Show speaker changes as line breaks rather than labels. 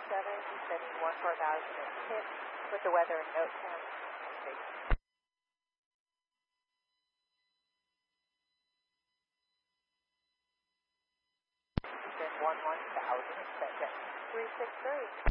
descending 14006 with the weather in note 10. Descend 11000, expect at 363.